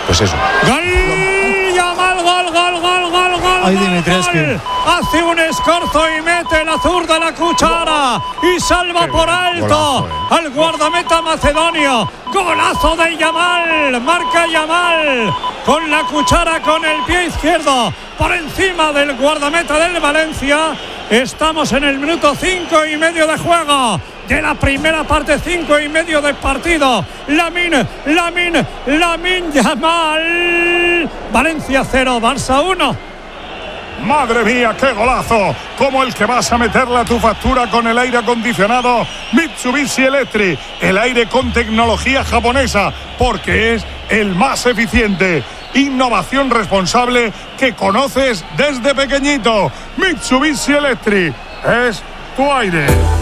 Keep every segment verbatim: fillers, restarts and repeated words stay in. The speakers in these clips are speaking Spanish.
pues eso. ¡Gol! Yamal, gol, gol, gol, gol, gol. Ay, Dimitrescu. Hace un escorzo y mete la zurda la cuchara y salva por alto Golazo, eh. al guardameta macedonio. Golazo de Yamal, marca Yamal con la cuchara con el pie izquierdo por encima del guardameta del Valencia. Estamos en el minuto cinco y medio de juego de la primera parte, cinco y medio de partido. Lamine, Lamine, Lamine Yamal. Valencia cero, Barça uno. Madre mía, qué golazo, como el que vas a meterle a tu factura con el aire acondicionado Mitsubishi Electric, el aire con tecnología japonesa, porque es el más eficiente. Innovación responsable que conoces desde pequeñito. Mitsubishi Electric es tu aire.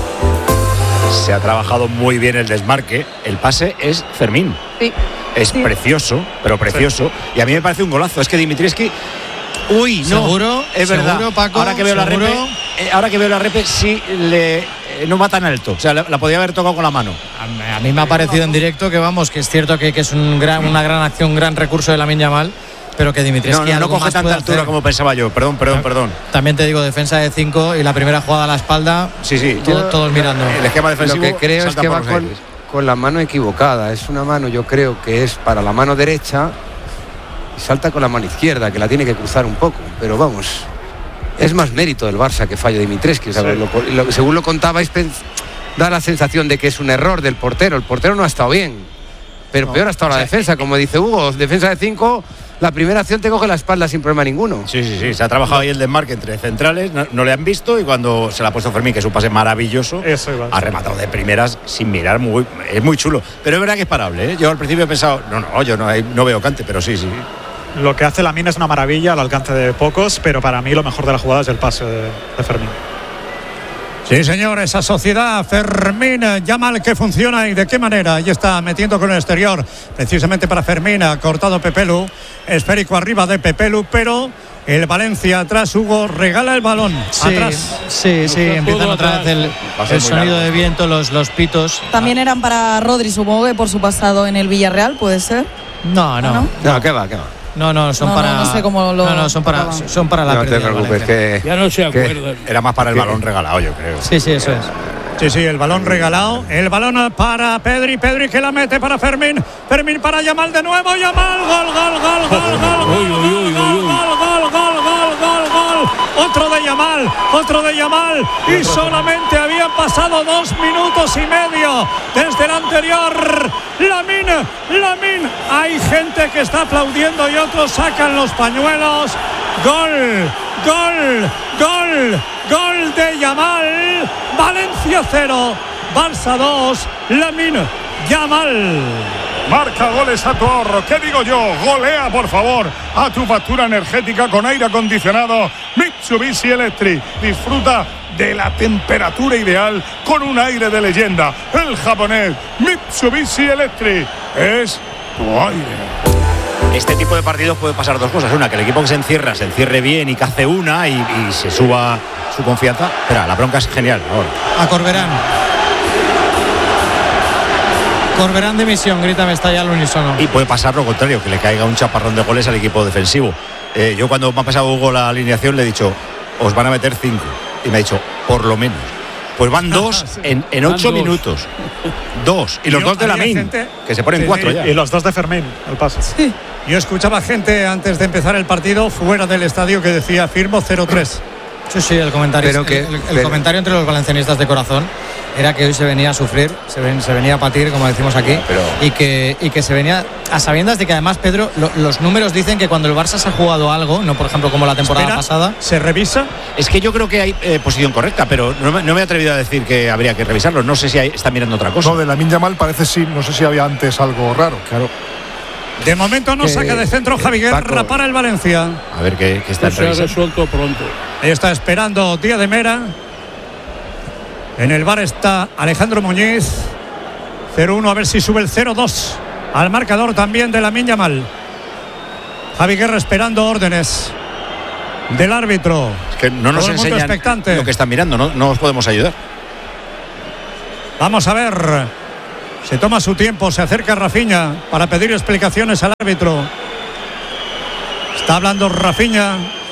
Se ha trabajado muy bien el desmarque. El pase es Fermín. Sí. Es sí. precioso, pero precioso. Sí. Y a mí me parece un golazo. Es que Dimitrescu... Uy, no. ¿Seguro? Es verdad. ¿Seguro, Paco? Ahora que veo ¿Seguro? la repe, eh, ahora que veo la repe, sí le... no va tan alto, o sea, la, la podía haber tocado con la mano. A, a mí me ha parecido en directo que vamos, que es cierto que, que es un gran, una gran acción, un gran recurso de Lamine Yamal, pero que Dimitrescu no, no, no coge tanta altura hacer. Como pensaba yo. Perdón, perdón, perdón. También te digo, defensa de cinco y la primera jugada a la espalda. Sí, sí. Todo, yo, todos mirando. El esquema defensivo. Lo que creo es que va con, con la mano equivocada. Es una mano, yo creo que es para la mano derecha. Y salta con la mano izquierda, que la tiene que cruzar un poco. Pero vamos, es más mérito del Barça que fallo de Dimitrescu. Sí. Lo, lo, según lo contabais, da la sensación de que es un error del portero. El portero no ha estado bien, pero no, peor ha estado la defensa. Como dice Hugo, defensa de cinco, la primera acción te coge la espalda sin problema ninguno. Sí, sí, sí. Se ha trabajado ahí el desmarque entre centrales, no, no le han visto, y cuando se la ha puesto Fermín, que es un pase maravilloso, Eso ha rematado de primeras sin mirar. Muy, es muy chulo. Pero es verdad que es parable, ¿eh? Yo al principio he pensado, no, no, yo no, no veo cante, pero sí, sí. Lo que hace Lamine es una maravilla al alcance de pocos, pero para mí lo mejor de la jugada es el pase de, de Fermín. Sí, señor, esa sociedad Fermín Yamal que funciona y de qué manera. Y está metiendo con el exterior, precisamente para Fermín, ha cortado Pepelu, esférico arriba de Pepelu, pero el Valencia atrás, Hugo, regala el balón. Sí, atrás. sí, sí, empiezan otra vez el, el sonido largo. de viento, los, los pitos. También eran para Rodri, supongo que por su pasado en el Villarreal, ¿puede ser? No, no. No, no qué va, qué va. No, no, son no, para. No, no sé cómo lo. No, no, son para, son para la no pérdida. No te preocupes, que. Ya no se acuerdan. Era más para el balón regalado, yo creo. Sí, sí, eso es. Sí, sí, el balón regalado. El balón para Pedri. Pedri que la mete para Fermín. Fermín para Yamal de nuevo. Yamal. Gol, gol, gol, gol, gol. Gol, gol, gol, gol, gol, gol, gol. Otro de Yamal. Otro de Yamal. Y solamente habían pasado dos minutos y medio desde el anterior. Lamine, Lamine. Hay gente que está aplaudiendo y otros sacan los pañuelos. Gol, gol, gol. Gol de Yamal. Valencia cero, Barça dos, Lamine Yamal. Marca goles a tu ahorro. ¿Qué digo yo? Golea, por favor, a tu factura energética con aire acondicionado Mitsubishi Electric. Disfruta de la temperatura ideal con un aire de leyenda. El japonés Mitsubishi Electric es tu aire. Este tipo de partidos puede pasar dos cosas. Una, que el equipo que se encierra se encierre bien y que hace una y, y se suba su confianza. Espera, la bronca es genial ahora. A Corberán. Corberán de misión, grítame, está ya al unísono. Y puede pasar lo contrario, que le caiga un chaparrón de goles al equipo defensivo. Eh, yo cuando me ha pasado Hugo la alineación le he dicho, os van a meter cinco. Y me ha dicho, por lo menos. Pues van dos sí. en, en ocho dos. minutos. Dos. Y los dos de Lamine, que se ponen sí, cuatro sí. ya. Y los dos de Fermín, el pase. Sí. Yo escuchaba gente antes de empezar el partido fuera del estadio que decía firmo cero tres. Sí, sí, el comentario, pero que, el, el, el pero... comentario entre los valencianistas de corazón era que hoy se venía a sufrir, se, ven, se venía a patir, como decimos aquí, pero... y, que, y que se venía a sabiendas de que además, Pedro, lo, los números dicen que cuando el Barça se ha jugado algo, no por ejemplo como la temporada Espera, pasada. ¿Se revisa? Es que yo creo que hay eh, posición correcta, pero no me, no me he atrevido a decir que habría que revisarlo. No sé si hay, está mirando otra cosa. No, de Lamine Yamal parece sí, no sé si había antes algo raro. Claro. De momento no saca de centro Javi Guerra para el Valencia. A ver qué, qué está en Se ha resuelto pronto. Está esperando Díaz de Mera. En el bar está Alejandro Muñiz. cero uno, a ver si sube el cero dos al marcador también de Lamine Yamal. Javi Guerra esperando órdenes del árbitro. Es que no nos enseñan lo que están mirando, no, no os podemos ayudar. Vamos a ver. Se toma su tiempo, se acerca Rafinha para pedir explicaciones al árbitro. Está hablando Rafinha.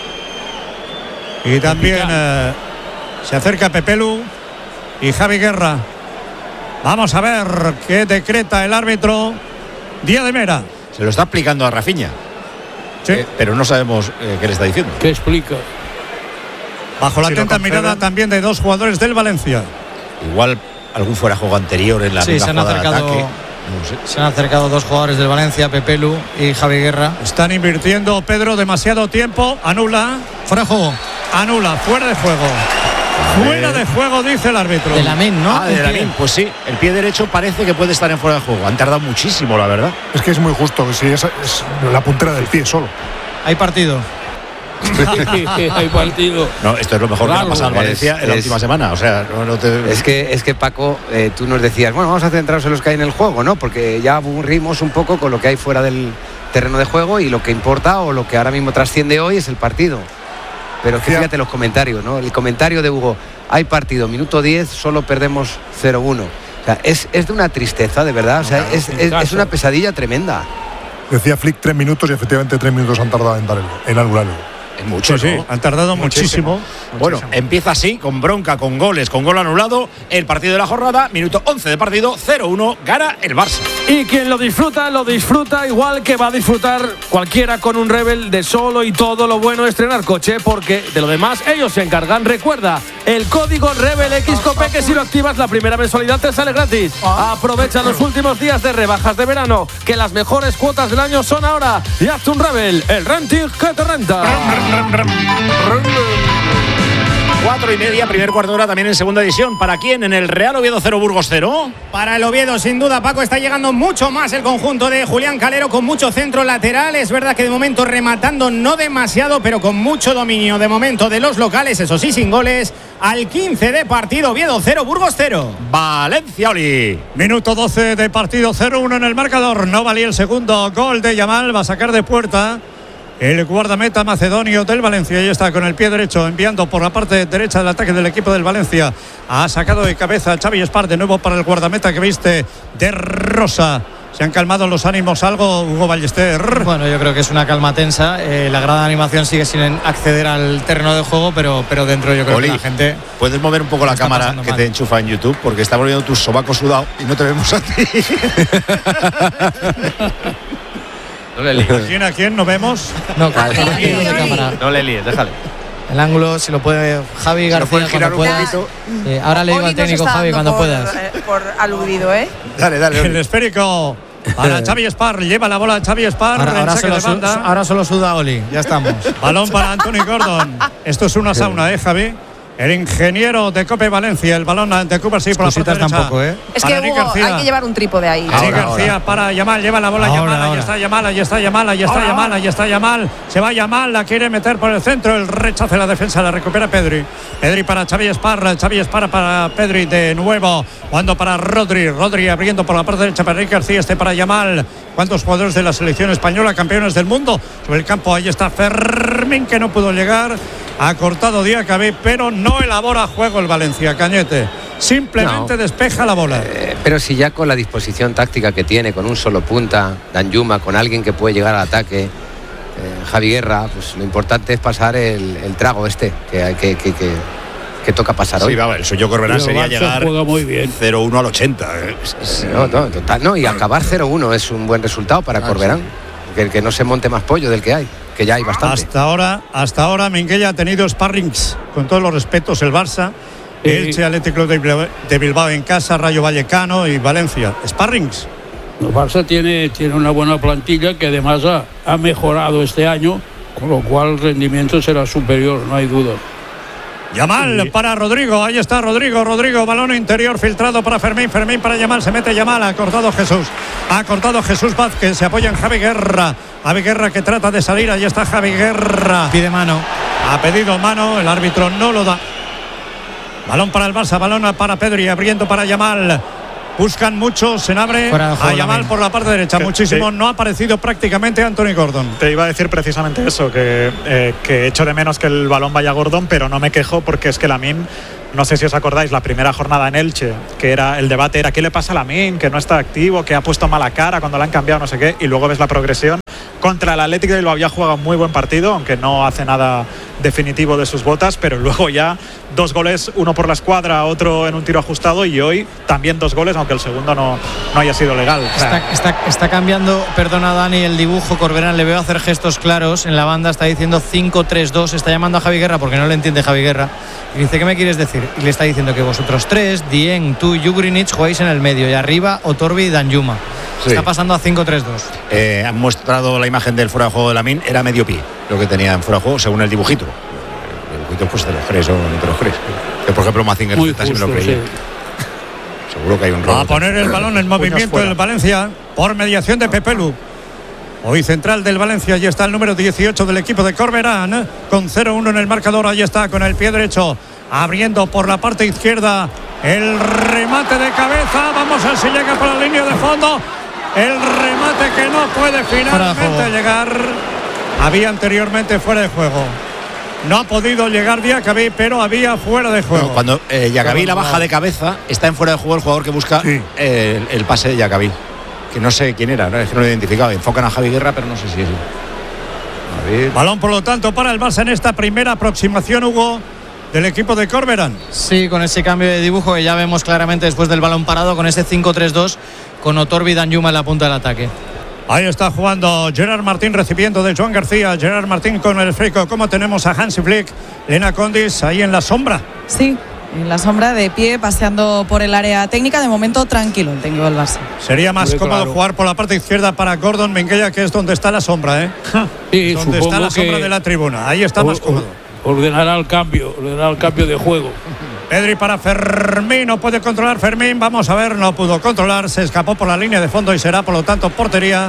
Y también eh, se acerca Pepelu y Javi Guerra. Vamos a ver qué decreta el árbitro Díaz de Mera. Se lo está explicando a Rafinha. Sí. Eh, pero no sabemos eh, qué le está diciendo. ¿Qué explica? Bajo la Si lo atenta conceden. mirada también de dos jugadores del Valencia. Igual algún fuera juego anterior en la Sí, misma se han jugada de acercado- ataque. No sé. Se han acercado dos jugadores del Valencia, Pepelu y Javi Guerra. Están invirtiendo, Pedro, demasiado tiempo. Anula. Fuera de juego. Anula. Fuera de juego. Fuera de juego, dice el árbitro. De Lamine, ¿no? Ah, de El pie. Lamine, pues sí, el pie derecho parece que puede estar en fuera de juego. Han tardado muchísimo, la verdad. Es que es muy justo, que si es, es la puntera del pie solo. Hay partido. Hay partido. No, esto es lo mejor que le ha Raro. pasado al Valencia Es- en la es- última semana. O sea, no, no te... Es que, es que Paco, eh, tú nos decías, bueno, vamos a centrarnos en los que hay en el juego, ¿no? Porque ya aburrimos un poco con lo que hay fuera del terreno de juego y lo que importa o lo que ahora mismo trasciende hoy es el partido. Pero es que Ya. fíjate los comentarios, ¿no? El comentario de Hugo, hay partido, minuto diez, solo perdemos cero uno. O sea, es, es de una tristeza, de verdad. O sea, es, es- es una pesadilla tremenda. Decía Flick tres minutos y efectivamente tres minutos han tardado en dar el, en anular el- Es mucho, Sí, sí, ¿no? han tardado muchísimo. Bueno, empieza así, con bronca, con goles, con gol anulado. El partido de la jornada, minuto once de partido, cero uno, gana el Barça. Y quien lo disfruta, lo disfruta igual que va a disfrutar cualquiera con un Rebel de solo y todo lo bueno es estrenar coche, porque de lo demás ellos se encargan. Recuerda, el código Rebel X Copé, que si lo activas la primera mensualidad te sale gratis. Aprovecha los últimos días de rebajas de verano, que las mejores cuotas del año son ahora. Y hazte un Rebel, el renting que te renta. Cuatro y media, primer cuarto de hora también en segunda división. ¿Para quién? En el Real Oviedo cero, Burgos cero. Para el Oviedo, sin duda, Paco, está llegando mucho más el conjunto de Julián Calero, con mucho centro lateral. Es verdad que de momento rematando no demasiado, pero con mucho dominio de momento de los locales, eso sí, sin goles. Al quince de partido, Oviedo cero, Burgos cero. Valencia, Oli. Minuto doce de partido, cero uno en el marcador. No valía el segundo gol de Yamal. Va a sacar de puerta el guardameta macedonio del Valencia. Y está con el pie derecho enviando por la parte derecha del ataque del equipo del Valencia. Ha sacado de cabeza Xavi Espar, de nuevo para el guardameta que viste de rosa. Se han calmado los ánimos algo, Hugo Ballester. Bueno, yo creo que es una calma tensa. Eh, la grada de animación sigue sin acceder al terreno de juego, pero, pero dentro yo creo Oli, que la gente... ¿puedes mover un poco la está cámara pasando que mal. te enchufa en YouTube? Porque estamos viendo tus sobacos sudados y no te vemos a ti. No le líes. ¿A quién, a quién no vemos? No, con el ángulo de cámara. No le líes, déjale. El ángulo, si lo puede Javi lo García puedes girar cuando un pueda. poquito. Sí, ahora le digo Oli al nos técnico está Javi dando cuando por, puedas. eh, por aludido, ¿eh? Dale, dale, El Oli. esférico para Xavi Espar. Lleva la bola Xavi Espar. Ahora, en ahora saque solo, de su- banda. ahora solo suda Oli, ya estamos. Balón para Anthony Gordon. Esto es una sauna, ¿eh, Javi? El ingeniero de Cope Valencia. El balón ante Cooper, sí, por la parte Cositas derecha. tampoco, ¿eh? Es Para que Eric Hugo, García. hay que llevar un trípode ahí. Eric Ahora, García ahora. para Yamal, lleva la bola Ahora, Yamal, ahí ahora. está Yamal, ahí está Yamal, ahí está Ahora, Yamal, ahora. ahí está Yamal, se va Yamal, la quiere meter por el centro, el rechace la defensa, la recupera Pedri. Pedri para Xavi Espar, Xavi Espar para Pedri de nuevo, cuando para Rodri, Rodri abriendo por la parte derecha para Eric García, este para Yamal. ¿Cuántos jugadores de la selección española, campeones del mundo? Sobre el campo, ahí está Fermín, que no pudo llegar. Ha cortado Diacabí, pero no elabora juego el Valencia, Cañete. Simplemente No. despeja la bola. Eh, pero si ya con la disposición táctica que tiene, con un solo punta, Danjuma, con alguien que puede llegar al ataque, eh, Javi Guerra, pues lo importante es pasar el, el trago este que, hay- que, que, que, que toca pasar Sí, hoy. va, el suyo Corberán Y el sería Barça llegar juega muy bien. cero uno al ochenta. eh. No, no, total, no, y acabar cero uno es un buen resultado para Ah, Corberán. Que, que no se monte más pollo del que hay, que ya hay bastante. Hasta ahora, hasta ahora Minguella ha tenido sparrings, con todos los respetos, el Barça, Eh, Elche, Atlético Club de Bilbao, de Bilbao en casa, Rayo Vallecano y Valencia. Sparrings. El Barça tiene, tiene una buena plantilla que además ha, ha mejorado este año, con lo cual el rendimiento será superior, no hay duda. Yamal Sí. para Rodrigo, ahí está Rodrigo, Rodrigo, balón interior filtrado para Fermín, Fermín para Yamal, se mete Yamal, ha cortado Jesús, ha cortado Jesús Vázquez, se apoya en Javi Guerra, Javi Guerra que trata de salir, ahí está Javi Guerra, Pide mano. ha pedido mano, el árbitro no lo da. Balón para el Barça, balón para Pedri, abriendo para Yamal. Buscan mucho, se abre Fuera de juego, a Yamal Lamine. por la parte derecha, Que- muchísimo, sí. no ha aparecido prácticamente Anthony Gordon. Te iba a decir precisamente eso, que, eh, que echo de menos que el balón vaya a Gordon, pero no me quejo porque es que Lamine, no sé si os acordáis, la primera jornada en Elche, que era el debate era ¿qué le pasa a Lamine? Que no está activo, que ha puesto mala cara cuando le han cambiado, no sé qué, y luego ves la progresión contra el Athletic de Bilbao había jugado muy buen partido, aunque no hace nada definitivo de sus botas, pero luego ya dos goles, uno por la escuadra, otro en un tiro ajustado, y hoy también dos goles, aunque el segundo no, no haya sido legal. Está, está, está cambiando, perdona Dani, el dibujo. Corberán le veo hacer gestos claros en la banda, está diciendo cinco tres dos, está llamando a Javi Guerra porque no le entiende Javi Guerra y dice, ¿qué me quieres decir? Y le está diciendo que vosotros tres, Dieng, tú y Jugrinic jugáis en el medio y arriba Otorbi y Danjuma. Sí. Está pasando a cinco tres dos. Eh, han mostrado la imagen del fuera de juego de Lamine, era medio pie lo que tenía en fuera de juego según el dibujito. El dibujito pues te lo crees o no te lo crees. Que por ejemplo Mazinger sí me lo creía. Sí. Seguro que hay un robo. A poner el balón en movimiento el Valencia por mediación de Pepelu. Hoy central del Valencia, allí está el número dieciocho del equipo de Corberán, con cero uno en el marcador, ahí está con el pie derecho, abriendo por la parte izquierda, el remate de cabeza, vamos a ver si llega por la línea de fondo, el remate que no puede finalmente llegar, había anteriormente fuera de juego. No ha podido llegar Diacabí, pero había fuera de juego. No, cuando eh, Diacabí la baja de cabeza, está en fuera de juego el jugador que busca sí. eh, el, el pase de Diacabí. Que no sé quién era, no, es que no lo he identificado. Enfocan a Javi Guerra, pero no sé si es él. Balón, por lo tanto, para el Barça en esta primera aproximación, Hugo, del equipo de Corberán. Sí, con ese cambio de dibujo que ya vemos claramente después del balón parado, con ese cinco tres dos, con Otorbi y Danjuma en la punta del ataque. Ahí está jugando Gerard Martín, recibiendo de Joan García. Gerard Martín con el frico. ¿Cómo tenemos a Hansi Flick? Lena Condis ahí en la sombra. Sí, en la sombra, de pie, paseando por el área técnica. De momento tranquilo el técnico del Barça. Sería más Muy cómodo claro. jugar por la parte izquierda para Gordon Menguella, que es donde está la sombra, ¿eh? Sí, donde está la sombra de la tribuna. Ahí está o, más cómodo. Ordenará el cambio, ordenará el cambio de juego. Pedri para Fermín, no puede controlar Fermín. Vamos a ver, no pudo controlar. Se escapó por la línea de fondo y será, por lo tanto, portería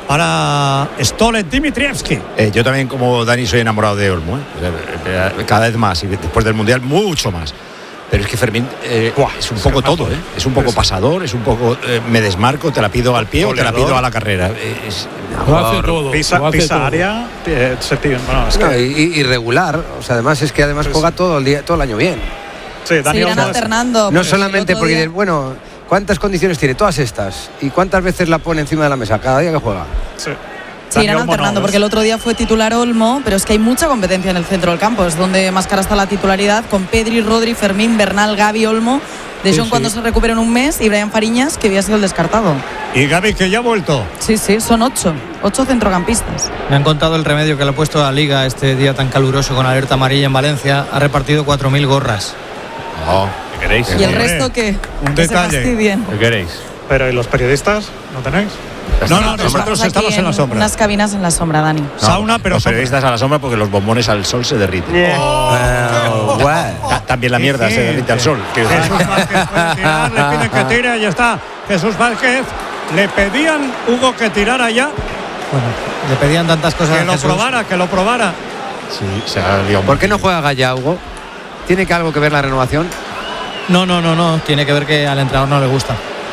para Stole Dimitrievski. Eh, yo también, como Dani, soy enamorado de Olmo, ¿eh? Cada vez más, y después del Mundial mucho más. Pero es que Fermín eh, Buah, es un poco todo, ¿eh? Es un poco pasador, es un poco eh, me desmarco, te la pido al pie o te la pido a la carrera. Es, lo hace todo, pisa, lo hace pisa todo. Área, eh, se pide, bueno, es no, que... y, y regular, o sea, además es que además sí, juega todo el día, todo el año bien. Sí, Dani irán alternando. No solamente porque día... bueno, ¿cuántas condiciones tiene? Todas estas. ¿Y cuántas veces la pone encima de la mesa cada día que juega? Sí. Sí, irán alternando, porque el otro día fue titular Olmo, pero es que hay mucha competencia en el centro del campo, es donde más cara está la titularidad, con Pedri, Rodri, Fermín, Bernal, Gavi, Olmo, De Jong sí, sí. cuando se recupera en un mes, y Brian Fariñas, que había sido el descartado. Y Gavi, que ya ha vuelto. Sí, sí, son ocho, ocho centrocampistas. Me han contado el remedio que le ha puesto a la Liga este día tan caluroso con alerta amarilla en Valencia, ha repartido cuatro mil gorras. Oh, ¿qué queréis? ¿Y el resto qué? Un que detalle. se fastidien. ¿Qué queréis? Pero ¿y los periodistas? ¿No tenéis? No, no, nosotros estamos en, en la sombra. Unas cabinas en la sombra, Dani. No, Sauna, pero los periodistas a la sombra porque los bombones al sol se derriten. Yeah. Oh. Oh, wow. También la mierda sí, se derrite al sol. Jesús Vázquez puede tirar, le piden que tire, ahí está Jesús Vázquez. Le pedían, Hugo, que tirara ya. Bueno, le pedían tantas cosas que a lo Jesús. probara, que lo probara. Sí, se ha liado. ¿Por qué no juega Gaya, Hugo? ¿Tiene que algo que ver la renovación? No, no, no, no. Tiene que ver que al entrenador no le gusta.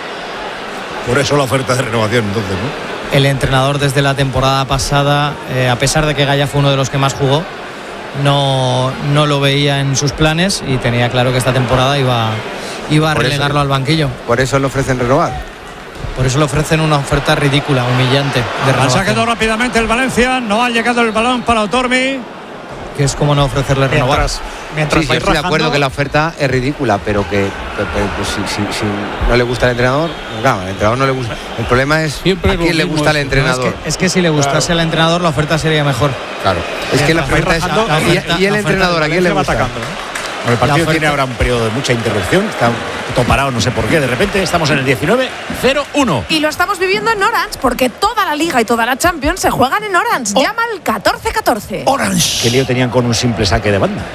Por eso la oferta de renovación, entonces, ¿no? El entrenador desde la temporada pasada, eh, a pesar de que Gaya fue uno de los que más jugó, no, no lo veía en sus planes y tenía claro que esta temporada iba, iba a por relegarlo eso, al banquillo. Por eso le ofrecen renovar. Por eso le ofrecen una oferta ridícula, humillante. De se ha quedado rápidamente el Valencia, no ha llegado el balón para Otorbi. Que es como no ofrecerle renovar. Mientras, mientras sí, yo estoy de acuerdo que la oferta es ridícula, pero que pues, si, si, si no le gusta al entrenador, claro, al entrenador no le gusta. El problema es Siempre a quién le gusta al entrenador. No, es, que, es que si le gustase claro. al entrenador, la oferta sería mejor. Claro. Es que la oferta es. La oferta, y, y el entrenador, ¿a quién le gusta? Atacando, ¿eh? El partido tiene ahora un periodo de mucha interrupción, está todo parado, no sé por qué. De repente estamos en el diecinueve cero uno. Y lo estamos viviendo en Orange, porque toda la Liga y toda la Champions se juegan en Orange. Oh. Llama al catorce catorce. Orange. ¿Qué lío tenían con un simple saque de banda?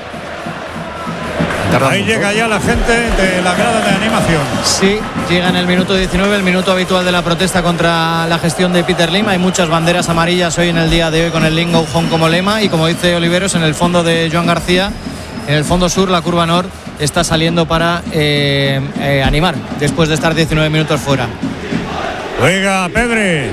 Ahí llega ya la gente de la grada de animación. Sí, llega en el minuto diecinueve, el minuto habitual de la protesta contra la gestión de Peter Lim. Hay muchas banderas amarillas hoy en el día de hoy con el Lim Go Home como lema. Y como dice Oliveros, en el fondo de Joan García, en el fondo sur, la curva norte está saliendo para eh, eh, animar después de estar diecinueve minutos fuera. Oiga, Pedri.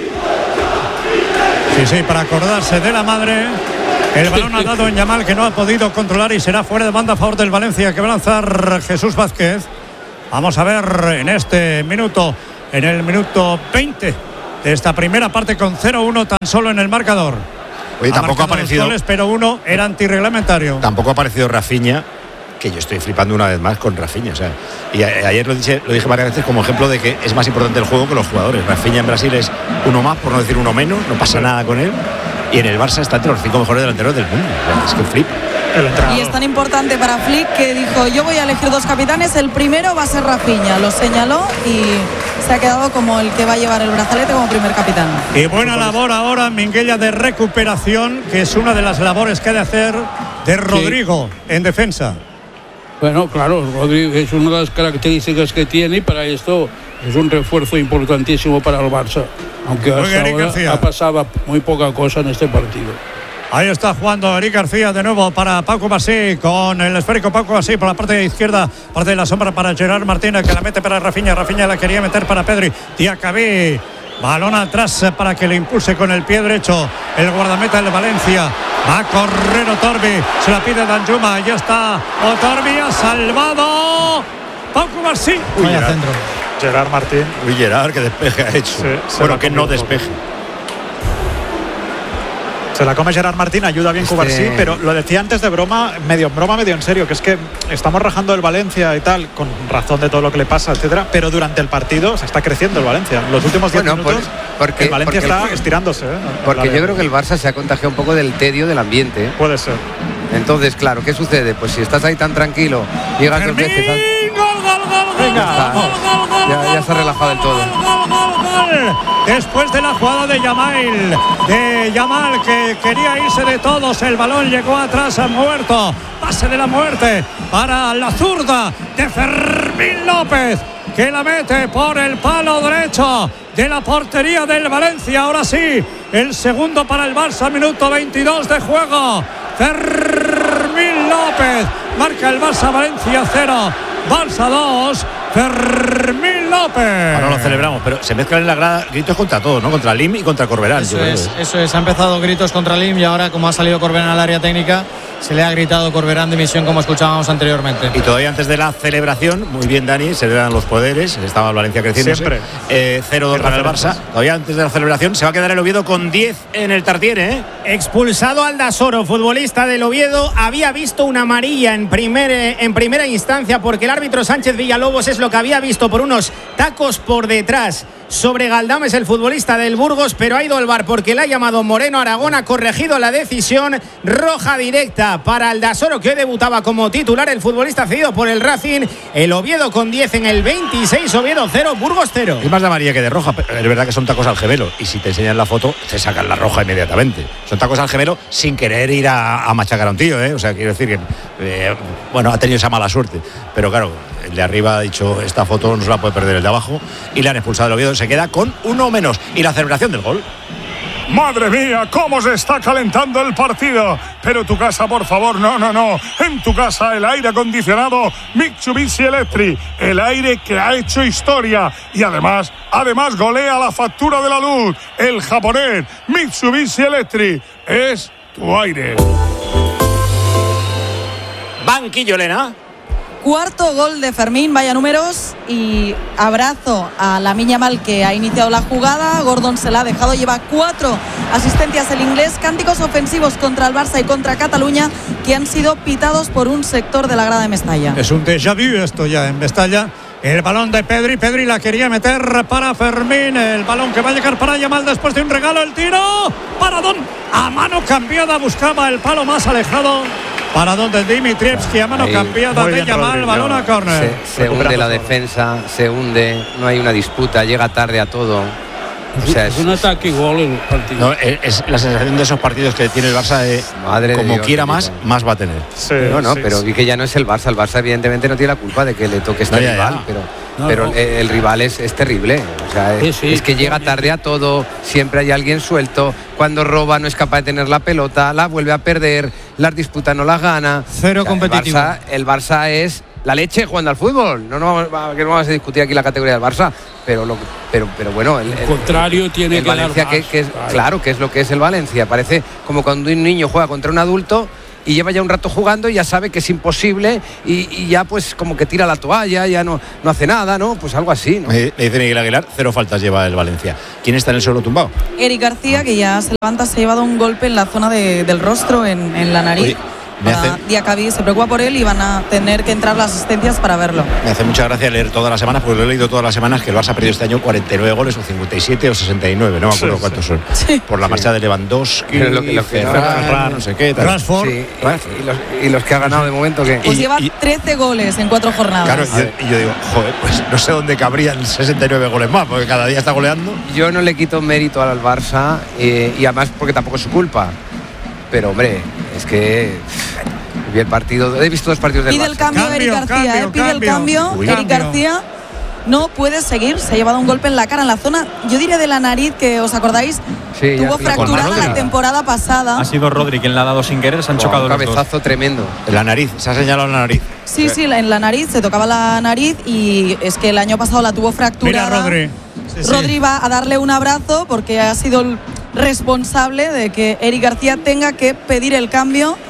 Sí, sí, para acordarse de la madre. El balón ha dado en Yamal, que no ha podido controlar, y será fuera de banda a favor del Valencia, que va a lanzar Jesús Vázquez. Vamos a ver en este minuto, en el minuto veinte de esta primera parte con cero uno tan solo en el marcador. Oye, tampoco ha aparecido. Goles, pero uno era antirreglamentario. Tampoco ha aparecido Rafinha, que yo estoy flipando una vez más con Rafinha. O sea, y a, ayer lo dije, lo dije varias veces como ejemplo de que es más importante el juego que los jugadores. Rafinha en Brasil es uno más, por no decir uno menos, no pasa nada con él. Y en el Barça está entre los cinco mejores delanteros del mundo. O sea, es que flip. Y es tan importante para Flick que dijo: yo voy a elegir dos capitanes, el primero va a ser Rafinha. Lo señaló y se ha quedado como el que va a llevar el brazalete como primer capitán. Y buena labor ahora Minguella de recuperación, que es una de las labores que ha de hacer de Rodrigo sí. en defensa. Bueno, claro, Rodrigo es una de las características que tiene y para esto es un refuerzo importantísimo para el Barça, aunque hasta ahora ha pasado muy poca cosa en este partido. Ahí está jugando Eric García de nuevo para Paco Basí, con el esférico Paco Basí por la parte izquierda, parte de la sombra para Gerard Martínez, que la mete para Rafinha. Rafinha la quería meter para Pedri. Diacabí, balón atrás para que le impulse con el pie derecho el guardameta del Valencia. Va a correr Otorbi, se la pide Danjuma, ya está Otorbi, ha salvado Paco Basí. Uy, Gerard, centro. Gerard Martín. Uy, Gerard, que despeje ha hecho. Sí, bueno, que no despeje. Se la come Gerard Martín, ayuda bien Cubarsí, este... pero lo decía antes de broma, medio en broma, medio en serio, que es que estamos rajando el Valencia y tal, con razón de todo lo que le pasa, etcétera, pero durante el partido se está creciendo el Valencia. Los últimos diez bueno, minutos por, porque, el Valencia porque, está estirándose. ¿eh? Porque yo creo que el Barça se ha contagiado un poco del tedio del ambiente. ¿eh? Puede ser. Entonces, claro, ¿qué sucede? Pues si estás ahí tan tranquilo, llegas dos veces... Al... ¡Gol, gol, gol, Venga, gol, gol, gol, ya, ya se ha relajado del todo. Gol, gol, gol. Después de la jugada de Yamal, de Yamal que quería irse de todos, el balón llegó atrás, ha muerto, pase de la muerte para la zurda de Fermín López, que la mete por el palo derecho de la portería del Valencia. Ahora sí, el segundo para el Barça, minuto veintidós de juego. Fermín López marca el Barça, Valencia cero, Barça dos, Fermín López. Ahora lo celebramos, pero se mezclan en la grada gritos contra todos, ¿no? Contra Lim y contra Corberán. Eso es, eso es, ha empezado gritos contra Lim y ahora, como ha salido Corberán al área técnica, se le ha gritado Corberán dimisión, como escuchábamos anteriormente. Y todavía antes de la celebración, muy bien Dani, se le dan los poderes, estaba el Valencia creciendo. Siempre. Eh, cero dos para el Barça. Todavía antes de la celebración se va a quedar el Oviedo con diez en el Tartiere, ¿eh? Expulsado Aldasoro, futbolista del Oviedo, había visto una amarilla en, primer, en primera instancia porque el árbitro Sánchez Villalobos es lo que había visto por unos tacos por detrás sobre Galdames, el futbolista del Burgos, pero ha ido al V A R porque le ha llamado Moreno Aragón, ha corregido la decisión, roja directa para Aldasoro, que hoy debutaba como titular, el futbolista cedido por el Racing. El Oviedo con diez en el veintiséis, Oviedo cero, Burgos cero. Es más de amarilla que de roja, pero es verdad que son tacos al gemelo y si te enseñan la foto te sacan la roja inmediatamente. Son tacos al gemelo sin querer ir a, a machacar a un tío, ¿eh? O sea, quiero decir que eh, bueno, ha tenido esa mala suerte, pero claro, el de arriba ha dicho esta foto no se la puede perder el de abajo y le han expulsado el Oviedo, se queda con uno menos. Y la celebración del gol. Madre mía, cómo se está calentando el partido. Pero tu casa, por favor, no, no, no. En tu casa el aire acondicionado Mitsubishi Electric, el aire que ha hecho historia y además, además golea la factura de la luz. El japonés Mitsubishi Electric es tu aire. Banquillo, Elena. Cuarto gol de Fermín, vaya números, y abrazo a Lamine Yamal, que ha iniciado la jugada. Gordon se la ha dejado, lleva cuatro asistencias el inglés. Cánticos ofensivos contra el Barça y contra Cataluña que han sido pitados por un sector de la grada de Mestalla. Es un déjà vu esto ya en Mestalla. El balón de Pedri, Pedri la quería meter para Fermín, el balón que va a llegar para Yamal después de un regalo, el tiro, paradón, a mano cambiada, buscaba el palo más alejado. Paradón de Dimitrievski, a mano ahí, cambiada de Yamal, balón a córner. Se, se hunde la defensa, se hunde, no hay una disputa, llega tarde a todo. O sea, es, es un ataque y gol el partido. No, es, es la sensación de esos partidos que tiene el Barça de Madre como de Dios, quiera más, más va a tener. Sí, no, no, sí, pero sí. Que ya no es el Barça. El Barça evidentemente no tiene la culpa de que le toque este no, ya, rival, ya. pero, no, pero no. El, el rival es, es terrible. O sea, sí, sí, es que llega tarde a todo, siempre hay alguien suelto. Cuando roba no es capaz de tener la pelota, la vuelve a perder, las disputas no las gana. Cero o sea, competitivo. El Barça, el Barça es la leche jugando al fútbol. No, no, que no vamos a discutir aquí la categoría del Barça, pero lo, pero, pero bueno, el, el contrario el, tiene el que Valencia dar que, que es, claro. claro que es lo que es el Valencia. Parece como cuando un niño juega contra un adulto y lleva ya un rato jugando y ya sabe que es imposible y, y ya pues como que tira la toalla, ya no, no hace nada, ¿no? Pues algo así, ¿no? Me dice Miguel Aguilar, cero faltas lleva el Valencia. ¿Quién está en el suelo tumbado? Eric García, que ya se levanta, se ha llevado un golpe en la zona de, del rostro, en, en la nariz. Oye, me hace... Diacabí se preocupa por él y van a tener que entrar las asistencias para verlo. Me hace mucha gracia leer todas las semanas, porque lo he leído todas las semanas, que el Barça ha perdido este año cuarenta y nueve goles, o cincuenta y siete o sesenta y nueve, no me acuerdo sí, cuántos sí. son. Sí. Por la sí. marcha de Lewandowski, lo que, lo que Ferran, no sé qué. Rashford. Sí. Y, los, y los que ha ganado de momento, ¿qué? Pues y, lleva y, trece goles en cuatro jornadas. Claro, y yo, yo digo, joder, pues no sé dónde cabrían sesenta y nueve goles más, porque cada día está goleando. Yo no le quito mérito al Barça, eh, y además porque tampoco es su culpa. Pero, hombre, es que... Vi el partido, he visto dos partidos del Pide Barça. el cambio, cambio Eric García, cambio, eh, pide cambio. el cambio. Uy, Eric cambio. García no puede seguir, se ha llevado un golpe en la cara, en la zona, yo diría de la nariz, que os acordáis, sí, tuvo ya, fracturada la temporada pasada. Ha sido Rodri quien le ha dado sin querer, se han oh, chocado un los cabezazo dos. Tremendo. En la nariz, se ha señalado la nariz. Sí, sí, en la nariz, se tocaba la nariz y es que el año pasado la tuvo fracturada. Mira, Rodri. Sí, sí. Rodri va a darle un abrazo porque ha sido el responsable de que Eric García tenga que pedir el cambio.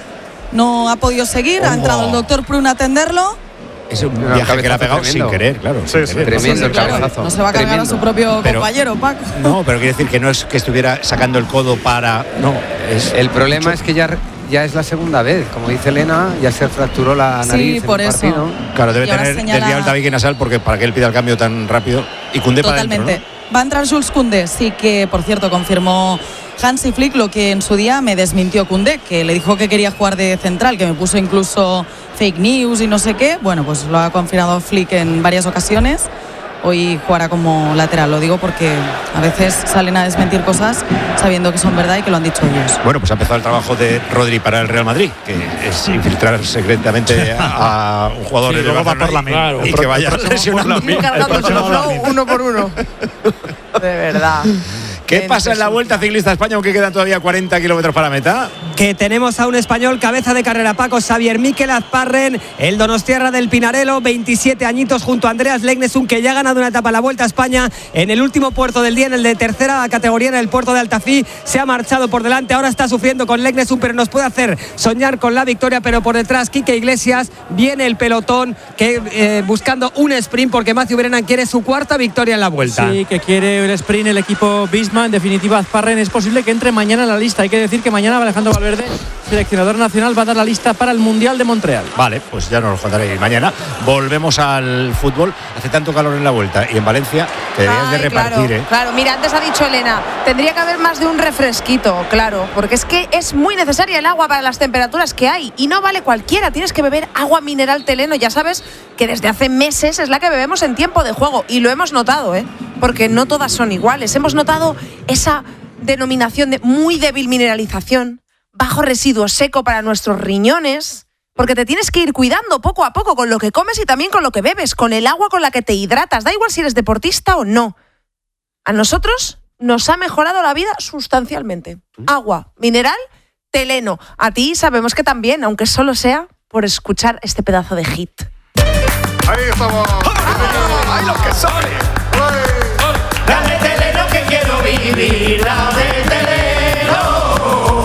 No ha podido seguir, oh. ha entrado el doctor Prun a atenderlo. Es un no, viaje que le ha pegado tremendo. sin querer, claro. Sí, sí, tremendo sí, sí, el claro. cabezazo. No se va a cargar tremendo. a su propio pero, compañero, Paco. No, pero quiere decir que no es que estuviera sacando el codo para... No, es el problema mucho. es que ya... Ya es la segunda vez, como dice Elena, ya se fracturó la nariz. Sí, por en el eso. partido. Claro, debe tener señala... desviado el tabique nasal porque para que él pida el cambio tan rápido. Y Koundé para adentro, Totalmente. ¿no? Va a entrar Jules Koundé, sí que, por cierto, confirmó Hansi Flick lo que en su día me desmintió Koundé, que le dijo que quería jugar de central, que me puso incluso fake news y no sé qué. Bueno, pues lo ha confirmado Flick en varias ocasiones. Hoy jugará como lateral, lo digo porque a veces salen a desmentir cosas sabiendo que son verdad y que lo han dicho ellos. Bueno, pues ha empezado el trabajo de Rodri para el Real Madrid, que es infiltrar secretamente a, a un jugador sí, de luego va por la claro, y que vaya lesionando uno por uno. De verdad. ¿Qué pasa en la Vuelta Ciclista a España, aunque quedan todavía cuarenta kilómetros para meta? Que tenemos a un español, cabeza de carrera, Paco, Xavier Miquel Azparren, el donostiarra del Pinarello, veintisiete añitos, junto a Andreas Legnesund, que ya ha ganado una etapa a la Vuelta a España en el último puerto del día, en el de tercera categoría, en el puerto de Altafí. Se ha marchado por delante, ahora está sufriendo con Legnesund, pero nos puede hacer soñar con la victoria. Pero por detrás, Quique Iglesias, viene el pelotón que eh, buscando un sprint, porque Matthew Brennan quiere su cuarta victoria en la Vuelta. Sí, que quiere el sprint el equipo Bisma. En definitiva, Azparren es posible que entre mañana en la lista. Hay que decir que mañana Alejandro Valverde, seleccionador nacional, va a dar la lista para el Mundial de Montreal. Vale, pues ya nos lo contaré mañana. Volvemos al fútbol. Hace tanto calor en la Vuelta y en Valencia que deberías de repartir, claro, ¿eh? Claro, mira, antes ha dicho Elena, tendría que haber más de un refresquito, claro, porque es que es muy necesaria el agua para las temperaturas que hay y no vale cualquiera. Tienes que beber agua mineral Teleno. Ya sabes que desde hace meses es la que bebemos en tiempo de juego y lo hemos notado, ¿eh? Porque no todas son iguales. Hemos notado esa denominación de muy débil mineralización, bajo residuo seco para nuestros riñones, porque te tienes que ir cuidando poco a poco con lo que comes y también con lo que bebes, con el agua con la que te hidratas. Da igual si eres deportista o no. A nosotros nos ha mejorado la vida sustancialmente. Agua mineral Teleno. A ti sabemos que también, aunque solo sea por escuchar este pedazo de hit. Ahí estamos. ¡Ay, lo que sale! Dame Teleno que quiero vivir, dame Teleno.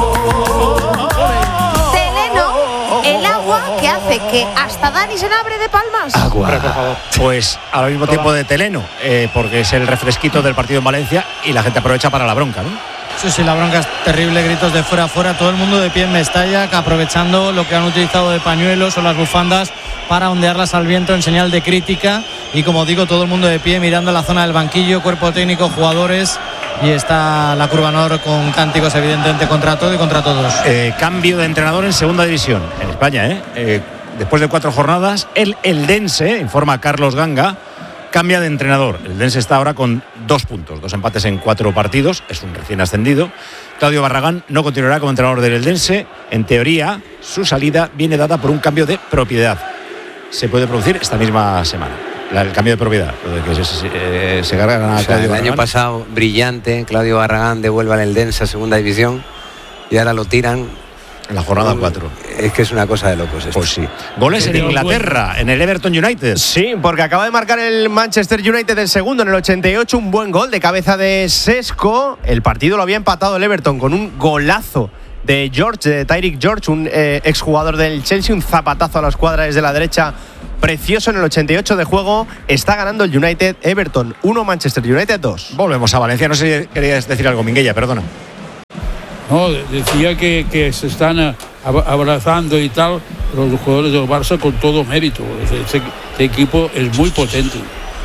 Teleno, el agua que hace que hasta Dani se abre de palmas. Agua. Pues al mismo tiempo de Teleno, eh, porque es el refresquito del partido en Valencia y la gente aprovecha para la bronca, ¿no? Sí, sí, la bronca es terrible, gritos de fuera a fuera, todo el mundo de pie en Mestalla, aprovechando lo que han utilizado de pañuelos o las bufandas para ondearlas al viento en señal de crítica. Y como digo, todo el mundo de pie mirando la zona del banquillo, cuerpo técnico, jugadores, y está la Curva Nor con cánticos evidentemente contra todo y contra todos. Eh, cambio de entrenador en segunda división en España, ¿eh? Eh, después de cuatro jornadas, el Eldense, informa Carlos Ganga, cambia de entrenador. El Eldense está ahora con dos puntos, dos empates en cuatro partidos, es un recién ascendido. Claudio Barragán no continuará como entrenador del Eldense. En teoría, su salida viene dada por un cambio de propiedad. Se puede producir esta misma semana. La, el cambio de propiedad, lo de que se, se, eh, se cargan a o sea, Claudio el Barragán. año pasado, brillante, Claudio Barragán devuelve al Eldense a segunda división y ahora lo tiran en la jornada cuatro. Es que es una cosa de locos esto. Pues sí. Goles en Inglaterra, en el Everton United. Sí, porque acaba de marcar el Manchester United el segundo en el ochenta y ocho, un buen gol de cabeza de Sesco. El partido lo había empatado el Everton con un golazo de George, de Tyreek George, un eh, exjugador del Chelsea, un zapatazo a la escuadra desde la derecha precioso en el ochenta y ocho de juego. Está ganando el United. Everton uno, Manchester United dos. Volvemos a Valencia. No sé si querías decir algo, Minguella, perdona. No, decía que, que se están abrazando y tal los jugadores del Barça con todo mérito. Este, este equipo es muy potente.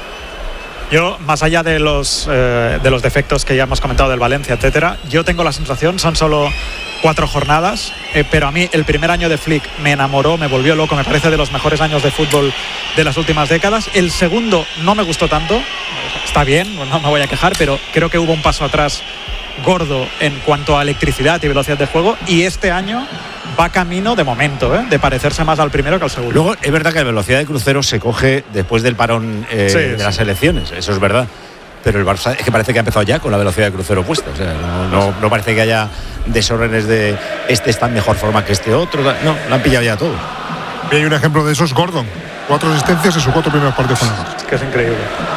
Yo, más allá de los, eh, de los defectos que ya hemos comentado del Valencia, etcétera, yo tengo la sensación, son solo cuatro jornadas, eh, pero a mí el primer año de Flick me enamoró, me volvió loco, me parece de los mejores años de fútbol de las últimas décadas. El segundo no me gustó tanto, está bien, no me voy a quejar, pero creo que hubo un paso atrás gordo en cuanto a electricidad y velocidad de juego, y este año va camino, de momento, ¿eh? de parecerse más al primero que al segundo. Luego, es verdad que la velocidad de crucero se coge después del parón eh, sí, de sí. las elecciones, eso es verdad. Pero el Barça es que parece que ha empezado ya con la velocidad de crucero puesta. O sea, no, no, no parece que haya desórdenes de este está en mejor forma que este otro. No, lo han pillado ya todo. Y hay un ejemplo de eso, es Gordon. Cuatro asistencias en sus cuatro primeros partidos con el Barça. Es que es increíble.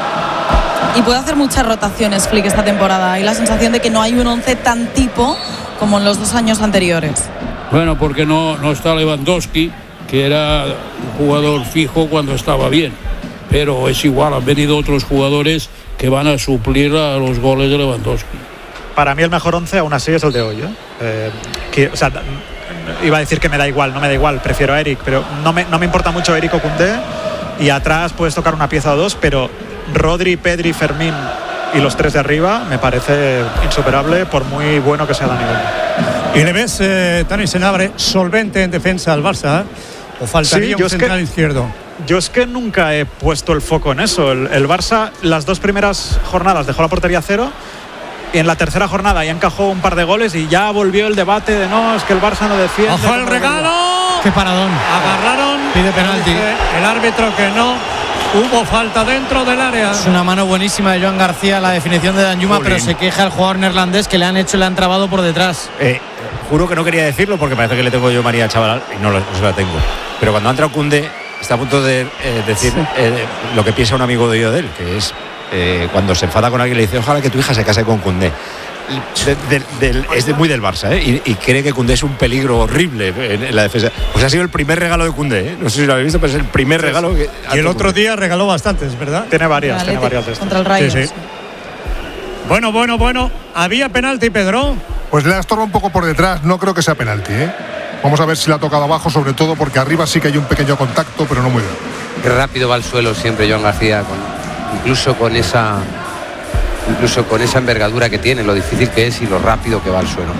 Y puede hacer muchas rotaciones Flick esta temporada. Hay la sensación de que no hay un once tan tipo como en los dos años anteriores. Bueno, porque no, no está Lewandowski, que era un jugador fijo cuando estaba bien. Pero es igual, han venido otros jugadores que van a suplir a los goles de Lewandowski. Para mí el mejor once aún así es el de hoy. ¿eh? Eh, que, o sea, iba a decir que me da igual, no me da igual, prefiero a Eric, pero no me, no me importa mucho Eric o Koundé. Y atrás puedes tocar una pieza o dos, pero Rodri, Pedri, Fermín y los tres de arriba me parece insuperable por muy bueno que sea Dani Olmo. ¿Y le ves, eh, Dani Senabre, solvente en defensa al Barça? ¿eh? ¿O faltaría sí, un central es que, izquierdo? Yo es que nunca he puesto el foco en eso. El, el Barça, las dos primeras jornadas dejó la portería cero y en la tercera jornada ya encajó un par de goles y ya volvió el debate de no, es que el Barça no defiende. ¡Ojo el regalo! ¡Qué paradón! Agarraron. Pide penalti. El árbitro que no. Hubo falta dentro del área. Es una mano buenísima de Joan García, la definición de Danjuma, pero se queja el jugador neerlandés que le han hecho y le han trabado por detrás. Eh, juro que no quería decirlo porque parece que le tengo yo María al chaval y no, lo, no se la tengo. Pero cuando ha entrado Koundé, está a punto de eh, decir eh, lo que piensa un amigo de yo de él, que es eh, cuando se enfada con alguien le dice ojalá que tu hija se case con Koundé. De, de, de, es de, muy del Barça, ¿eh? y, y cree que Koundé es un peligro horrible en, en la defensa. Pues ha sido el primer regalo de Koundé, ¿eh? No sé si lo habéis visto, pero es el primer sí, regalo. Que y el otro Koundé. Día regaló bastantes, ¿verdad? Tiene varias, tiene varias de estas. Contra el Rayo. Sí, sí. Bueno, bueno, bueno. ¿Había penalti, Pedro? Pues le ha estorbado un poco por detrás. No creo que sea penalti, ¿eh? Vamos a ver si la ha tocado abajo, sobre todo porque arriba sí que hay un pequeño contacto, pero no muy bien. Qué rápido va al suelo siempre Joan García, con, incluso con esa... incluso con esa envergadura que tiene, lo difícil que es y lo rápido que va al suelo.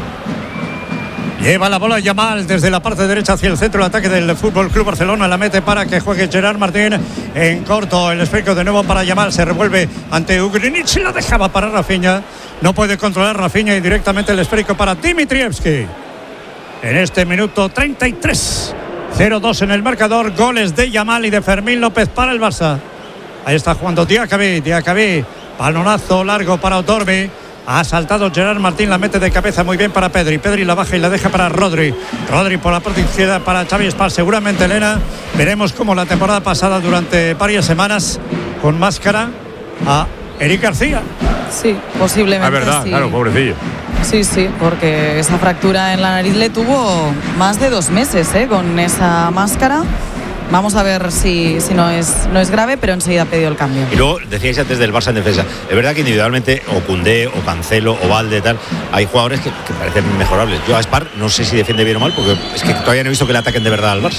Lleva la bola Yamal desde la parte derecha hacia el centro del ataque del F C Barcelona, la mete para que juegue Gerard Martín en corto, el esférico de nuevo para Yamal, se revuelve ante Ugrinic, la dejaba para Rafinha, no puede controlar Rafinha y directamente el esférico para Dimitrievski. En este minuto treinta y tres, cero dos en el marcador, goles de Yamal y de Fermín López para el Barça. Ahí está jugando Diacabí, Diacabí. Balonazo largo para Otorbi. Ha saltado Gerard Martín, la mete de cabeza muy bien para Pedri. Pedri la baja y la deja para Rodri. Rodri por la parte izquierda para Xavi Espar. Seguramente, Elena, veremos como la temporada pasada durante varias semanas con máscara a Eric García. Sí, posiblemente. Es verdad, sí. Claro, pobrecillo. Sí, sí, porque esa fractura en la nariz le tuvo más de dos meses ¿eh? con esa máscara. Vamos a ver si, si no, es, no es grave, pero enseguida ha pedido el cambio. Y luego decíais antes del Barça en defensa. Es verdad que individualmente, o Koundé, o Cancelo, o Valde, tal, hay jugadores que, que parecen mejorables. Yo a Spar no sé si defiende bien o mal, porque es que todavía no he visto que le ataquen de verdad al Barça.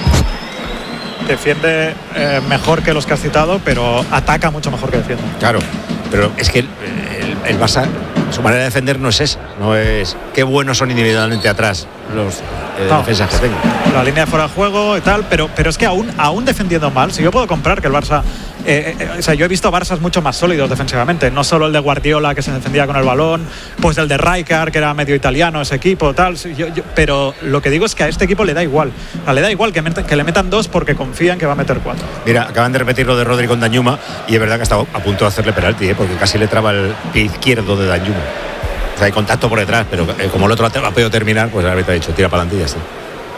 Defiende eh, mejor que los que has citado, pero ataca mucho mejor que defiende. Claro, pero es que el, el, el Barça, su manera de defender no es esa. No es qué buenos son individualmente atrás los eh, no, defensas que tengo. La línea de fuera de juego y tal, pero, pero es que aún, aún defendiendo mal, si yo puedo comprar que el Barça, eh, eh, o sea, yo he visto Barças mucho más sólidos defensivamente, no solo el de Guardiola que se defendía con el balón, pues el de Rijkaard que era medio italiano ese equipo, tal, yo, yo, pero lo que digo es que a este equipo le da igual, o sea, le da igual que, met, que le metan dos porque confían que va a meter cuatro. Mira, acaban de repetir lo de Rodri con Danjuma y es verdad que ha estado a punto de hacerle penalti, ¿eh? Porque casi le traba el pie izquierdo de Danjuma. O sea, hay contacto por detrás, pero eh, como el otro ha podido terminar, pues el árbitro ha dicho, tira para adelante y ya está.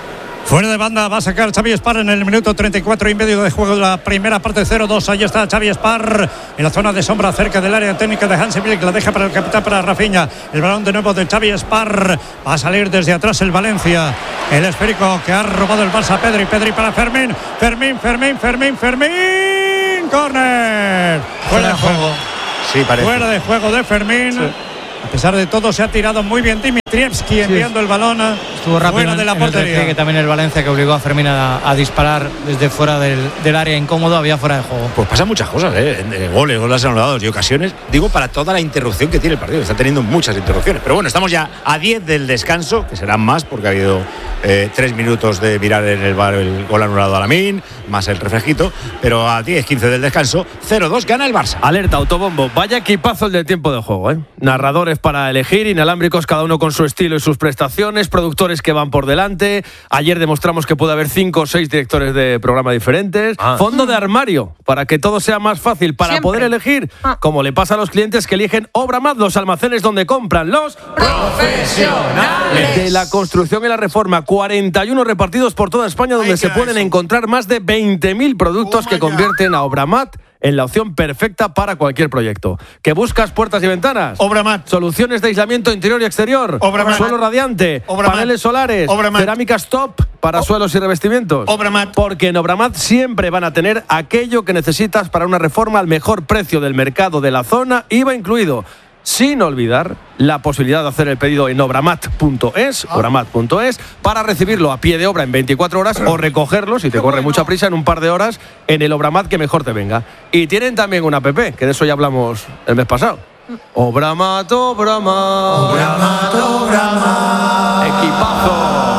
Fuera de banda va a sacar Xavi Espar en el minuto treinta y cuatro y medio de juego de la primera parte, cero dos. Ahí está Xavi Espar en la zona de sombra cerca del área técnica de Hansi Flick. La deja para el capitán, para Rafinha. El balón de nuevo de Xavi Espar. Va a salir desde atrás el Valencia. El esférico que ha robado el Barça. Pedri, Pedri para Fermín. Fermín, Fermín, Fermín, Fermín. Corner. Fuera de juego. Sí, parece. Fuera de juego de Fermín. Sí. A pesar de todo, se ha tirado muy bien Dimitrievski enviando sí. el balón Estuvo rápido fuera de la en portería. El que también el Valencia, que obligó a Fermín a, a disparar desde fuera del, del área incómodo, había fuera de juego. Pues pasan muchas cosas, ¿eh? Goles, goles anulados y ocasiones. Digo, para toda la interrupción que tiene el partido. Está teniendo muchas interrupciones. Pero bueno, estamos ya a diez del descanso, que serán más porque ha habido eh, tres minutos de mirar en el bar el gol anulado a Lamine, más el refresquito. Pero a diez quince del descanso, cero dos gana el Barça. Alerta, autobombo. Vaya equipazo el del tiempo de juego, ¿eh? Narradores para elegir, inalámbricos cada uno con su estilo y sus prestaciones, productores que van por delante. Ayer demostramos que puede haber cinco o seis directores de programa diferentes. Ah. Fondo de armario, para que todo sea más fácil, para Siempre. poder elegir, ah. como le pasa a los clientes que eligen Obramat, los almacenes donde compran los profesionales de la construcción y la reforma. cuarenta y uno repartidos por toda España, donde Ay, se pueden eso. encontrar más de veinte mil productos oh que convierten a Obramat en la opción perfecta para cualquier proyecto. ¿Que buscas puertas y ventanas? Obramat. Soluciones de aislamiento interior y exterior. Obramat. Suelo radiante. Obramat. Paneles solares. Obramat. Cerámicas top para o- suelos y revestimientos. Obramat. Porque en Obramat siempre van a tener aquello que necesitas para una reforma al mejor precio del mercado de la zona, I V A incluido. Sin olvidar la posibilidad de hacer el pedido en obramat punto es, ah. obramat punto es, para recibirlo a pie de obra en veinticuatro horas o recogerlo, si te corre bueno. mucha prisa, en un par de horas en el Obramat que mejor te venga. Y tienen también una app, que de eso ya hablamos el mes pasado. Obramat, Obramat. Obramat, Obramat. Equipazo.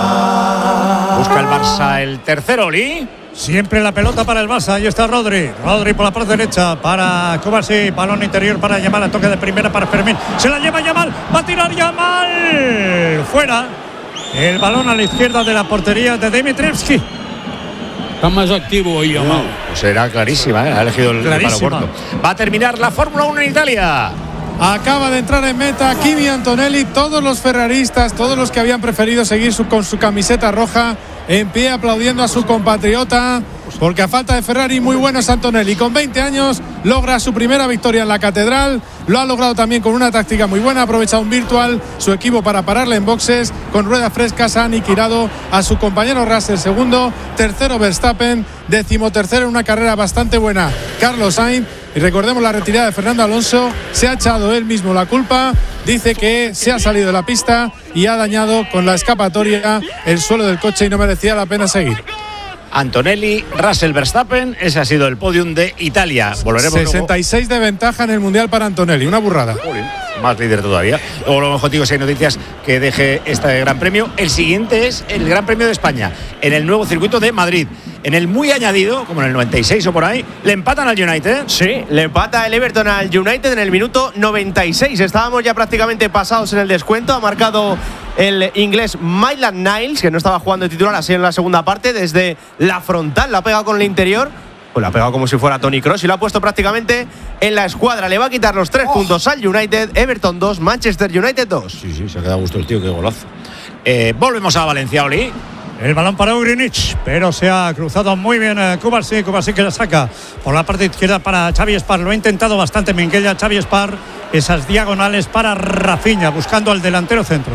Busca el Barça el tercero, Oli. Siempre la pelota para el Barça. Ahí está Rodri. Rodri por la parte derecha para Kovacic. Balón interior para Yamal. A toque de primera para Fermín. Se la lleva Yamal. Va a tirar Yamal. Fuera. El balón a la izquierda de la portería de Dimitrievski. Está más activo hoy Yamal. Pues será clarísima, ¿eh? Ha elegido el palo corto. Va a terminar la Fórmula uno en Italia. Acaba de entrar en meta Kimi Antonelli. Todos los ferraristas, todos los que habían preferido seguir su, con su camiseta roja, en pie aplaudiendo a su compatriota, porque a falta de Ferrari, muy bueno es Antonelli. Con veinte años logra su primera victoria en la Catedral. Lo ha logrado también con una táctica muy buena. Aprovecha un virtual su equipo para pararle en boxes. Con ruedas frescas ha aniquilado a su compañero Russell, segundo. Tercero Verstappen. Decimotercero en una carrera bastante buena Carlos Sainz. Y recordemos la retirada de Fernando Alonso. Se ha echado él mismo la culpa. Dice que se ha salido de la pista y ha dañado con la escapatoria el suelo del coche y no merecía la pena seguir. Antonelli, Russell, Verstappen, ese ha sido el podium de Italia. Volveremos sesenta y seis luego. De ventaja en el Mundial para Antonelli, una burrada. Uy, más líder todavía. Luego lo mejor digo, si hay noticias que deje este Gran Premio. El siguiente es el Gran Premio de España, en el nuevo circuito de Madrid. En el muy añadido, como en el noventa y seis o por ahí, le empatan al United. Sí, le empata el Everton al United en el minuto noventa y seis. Estábamos ya prácticamente pasados en el descuento. Ha marcado el inglés Maitland Niles, que no estaba jugando de titular así en la segunda parte, desde la frontal. La ha pegado con el interior. Pues la ha pegado como si fuera Toni Kroos y lo ha puesto prácticamente en la escuadra. Le va a quitar los tres oh. puntos al United. Everton dos, Manchester United dos. Sí, sí, se ha quedado a gusto el tío, qué golazo. Eh, volvemos a Valencia, Oli. El balón para Ugrinic, pero se ha cruzado muy bien eh, Kovacic. Kovacic que la saca por la parte izquierda para Xavi Espar. Lo ha intentado bastante Minguella. Xavi Espar, esas diagonales para Rafinha, buscando al delantero centro.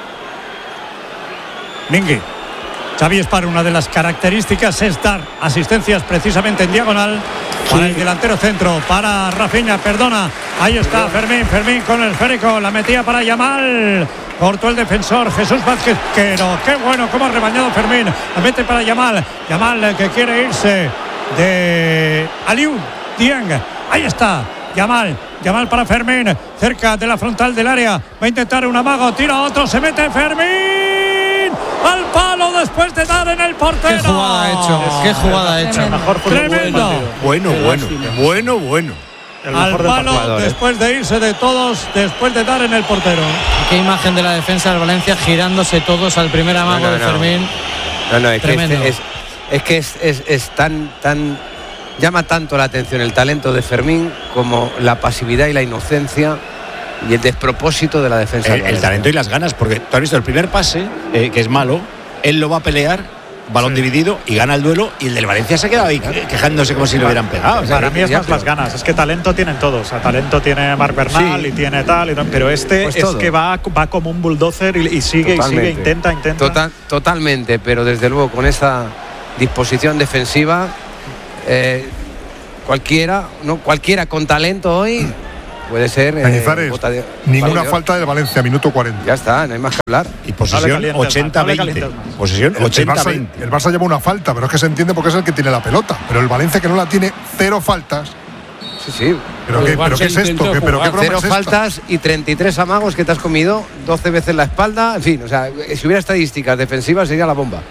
Mingui. Xavi Espar, una de las características es dar asistencias precisamente en diagonal para el delantero centro, para Rafinha, perdona, ahí está Fermín, Fermín con el esférico, la metía para Yamal, cortó el defensor Jesús Vázquez, pero qué bueno cómo ha rebañado Fermín, la mete para Yamal, Yamal que quiere irse de Aliou Dieng, ahí está Yamal, Yamal para Fermín, cerca de la frontal del área, va a intentar un amago, tira otro, se mete Fermín al palo después de dar en el portero. Qué jugada ha hecho, qué jugada ha hecho. Tremendo. Bueno, bueno, bueno, bueno. Al palo después de irse de todos, después de dar en el portero. Y qué imagen de la defensa del Valencia girándose todos al primer amago no, no, de Fermín. No, no, es Tremendo. que, es, es, es, que es, es, es tan, tan llama tanto la atención el talento de Fermín como la pasividad y la inocencia y el despropósito de la defensa. El, el talento y las ganas, porque tú has visto el primer pase, eh, que es malo, él lo va a pelear balón sí. dividido y gana el duelo, y el del Valencia se queda ahí quejándose como si lo hubieran pegado. O sea, para mí es más las ganas. Es que talento tienen todos. O sea, talento tiene Marc Bernal sí. y tiene tal, y tal, pero este pues es todo. que va, va como un bulldozer y, y sigue Totalmente. y sigue, intenta, intenta. Total, totalmente, pero desde luego con esa disposición defensiva, eh, cualquiera, no, cualquiera con talento hoy puede ser. Eh, de, ninguna falta del Valencia, minuto cuarenta. Ya está, no hay más que hablar. Y posesión no ochenta veinte. No posesión ochenta veinte. El, el Barça lleva una falta, pero es que se entiende porque es el que tiene la pelota. Pero el Valencia, que no la tiene, cero faltas. Sí, sí. ¿Pero, qué, ¿pero qué es esto? ¿Qué, pero qué Cero es faltas y treinta y tres amagos que te has comido, doce veces la espalda. En fin, o sea, si hubiera estadísticas defensivas sería la bomba.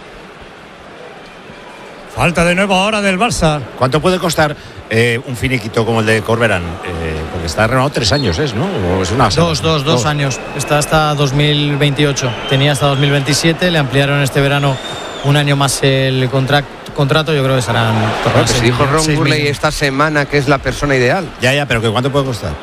Falta de nuevo ahora del Barça. ¿Cuánto puede costar eh, un finiquito como el de Corberán? Eh, porque está renovado tres años, ¿es, no? ¿O es una dos, dos, dos, dos años. Está hasta dos mil veintiocho. Tenía hasta dos mil veintisiete. Le ampliaron este verano un año más el contrato. Contrato, yo creo que serán. Bueno, pues dijo Ron Burley esta semana que es la persona ideal. Ya, ya, pero que ¿cuánto puede costar?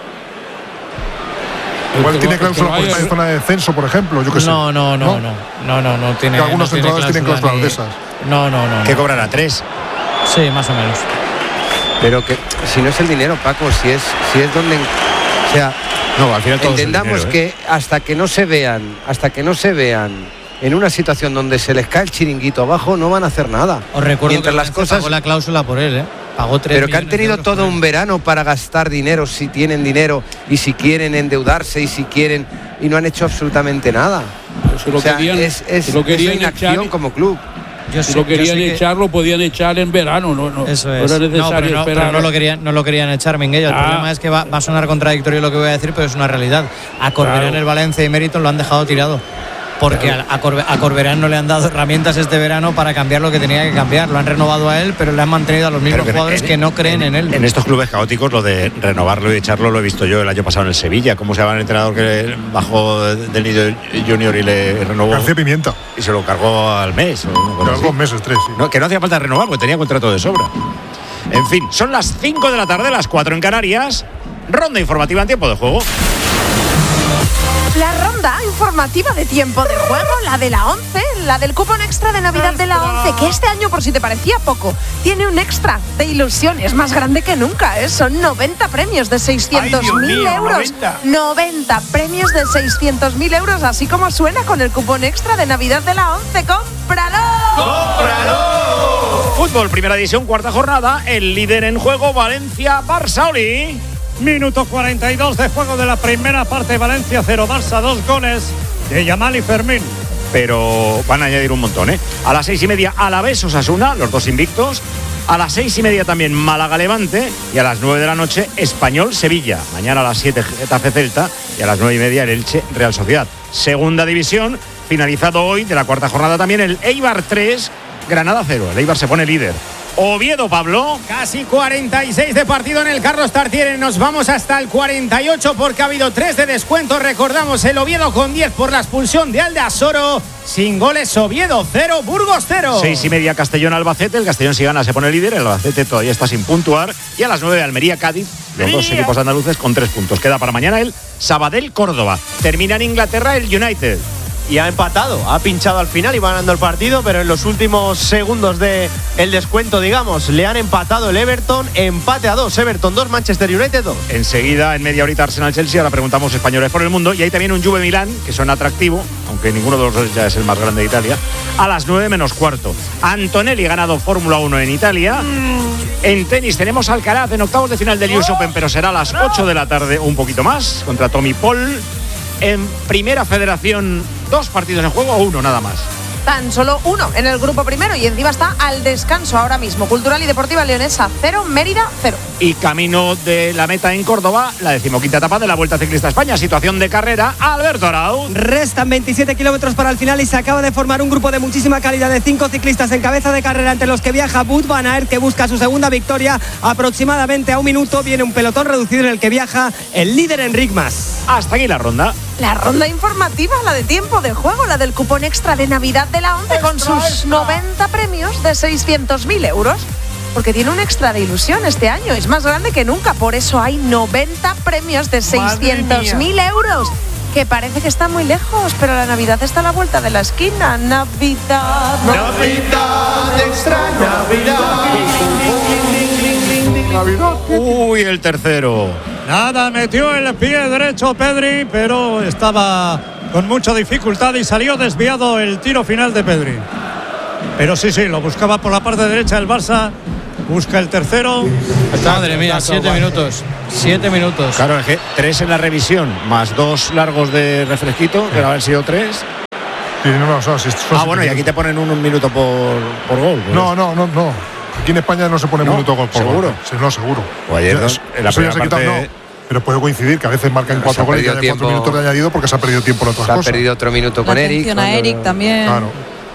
Igual tiene cláusula por estar en zona de descenso, por ejemplo. Yo que no, sé. no, no, no, no, no, no tiene. Que algunos no entrenadores tiene tienen cláusulas ni... de esas. No, no, no. ¿Qué no. cobrará? ¿Tres? Sí, más o menos. Pero que si no es el dinero, Paco, si es, si es donde, o sea, no, al final todo entendamos es el dinero, ¿eh? que hasta que no se vean, hasta que no se vean en una situación donde se les cae el chiringuito abajo, no van a hacer nada. Os recuerdo Mientras que las cosas pagó la cláusula por él, ¿eh? Pagó tres. Pero que han tenido todo un verano para gastar dinero, si tienen dinero y si quieren endeudarse y si quieren, y no han hecho absolutamente nada. Lo o sea, querían, es, es, lo querían es inacción echar, como club. Yo si sé, lo querían echar, que... lo podían echar en verano, no, no, Eso es. no era necesario no, pero no, esperar. Pero no lo querían, no lo querían echar, Minguella. El ah. problema es que va, va a sonar contradictorio lo que voy a decir, pero es una realidad. A Corberán, claro. el Valencia y Meriton lo han dejado tirado. Porque claro. a, Corbe, a Corberán no le han dado herramientas este verano para cambiar lo que tenía que cambiar. Lo han renovado a él, pero le han mantenido a los mismos que jugadores en, que no creen en, en él. En estos clubes caóticos, lo de renovarlo y echarlo lo he visto yo el año pasado en el Sevilla. Cómo se llama el entrenador que bajó del Nido Junior y le renovó. García Pimienta. Y se lo cargó al mes. Cargó dos meses, tres. Sí. No, que no hacía falta renovar porque tenía contrato de sobra. En fin, son las cinco de la tarde, las cuatro en Canarias. Ronda informativa en tiempo de juego. La ronda informativa de tiempo de juego, la de la once, la del cupón extra de Navidad de la once, que este año, por si te parecía poco, tiene un extra de ilusión, es más grande que nunca, ¿eh? Son noventa premios de seiscientos mil euros. noventa. noventa premios de seiscientos mil euros, así como suena con el cupón extra de Navidad de la once. ¡Cómpralo! ¡Cómpralo! Fútbol, primera división, cuarta jornada, el líder en juego, Valencia, Barça, Oli. Minuto cuarenta y dos de juego de la primera parte. Valencia cero, Barça dos goles de Yamal y Fermín. Pero van a añadir un montón, ¿eh? A las seis y media Alavés Osasuna, los dos invictos. A las seis y media también Málaga Levante. Y a las nueve de la noche Español Sevilla. Mañana a las siete Getafe Celta. Y a las nueve y media el Elche Real Sociedad. Segunda división, finalizado hoy de la cuarta jornada también el Eibar tres, Granada cero. El Eibar se pone líder. Oviedo, Pablo. Casi cuarenta y seis de partido en el Carlos Tartiere. Nos vamos hasta el cuarenta y ocho porque ha habido tres de descuento. Recordamos el Oviedo con diez por la expulsión de Aldasoro. Sin goles, Oviedo cero, Burgos cero. Seis y media Castellón Albacete. El Castellón si gana se pone líder. El Albacete todavía está sin puntuar. Y a las nueve Almería Cádiz. Los Almería. Dos equipos andaluces con tres puntos. Queda para mañana el Sabadell Córdoba. Termina en Inglaterra el United. Y ha empatado, ha pinchado al final y va ganando el partido, pero en los últimos segundos del descuento, digamos, le han empatado el Everton, empate a dos, Everton dos, Manchester United dos. Enseguida, en media horita, Arsenal-Chelsea, ahora preguntamos españoles por el mundo, y hay también un Juve-Milán, que son atractivo, aunque ninguno de los dos ya es el más grande de Italia, a las nueve menos cuarto. Antonelli ha ganado Fórmula uno en Italia. Mm. En tenis tenemos Alcaraz en octavos de final del U S Open, pero será a las ocho de la tarde, un poquito más, contra Tommy Paul. En primera federación, dos partidos en juego o uno nada más. Tan solo uno en el grupo primero y encima está al descanso ahora mismo. Cultural y Deportiva Leonesa cero, Mérida cero. Y camino de la meta en Córdoba, la decimoquinta etapa de la Vuelta Ciclista España. Situación de carrera, Alberto Arau. Restan veintisiete kilómetros para el final y se acaba de formar un grupo de muchísima calidad de cinco ciclistas en cabeza de carrera, entre los que viaja Wout van Aert, que busca su segunda victoria. Aproximadamente a un minuto viene un pelotón reducido en el que viaja el líder Enric Mas. Hasta aquí la ronda. La ronda informativa, la de tiempo de juego, la del cupón extra de Navidad de la once con sus noventa premios de seiscientos mil euros. Porque tiene un extra de ilusión este año, es más grande que nunca, por eso hay noventa premios de seiscientos mil euros. que parece que está muy lejos, pero la Navidad está a la vuelta de la esquina. Navidad, Navidad, extraña Navidad. Uy, el tercero. Nada, metió el pie derecho Pedri, pero estaba con mucha dificultad y salió desviado el tiro final de Pedri. Pero sí, sí, lo buscaba por la parte derecha el Barça. Busca el tercero. Madre mía, siete minutos. Siete minutos. Claro, es que tres en la revisión, más dos largos de refresquito, que haber sido tres. Sí, no, no, son, son, son ah, bueno, y aquí te ponen un, un minuto por, por gol. Pues. No, no, no, no. Aquí en España no se pone no, minuto gol por ¿seguro? gol. Sí, no, seguro. O ayer ya, dos, en la primera parte... quitado, no, pero puede coincidir que a veces marcan cuatro goles y hay cuatro minutos de añadido porque se ha perdido tiempo en otras se cosas. Se ha perdido otro minuto con la Eric. Atención a Eric también. Claro.